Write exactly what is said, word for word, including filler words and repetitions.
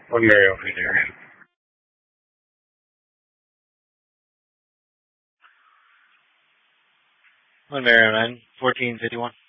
One Mario over there. One Mario nine, fourteen fifty one.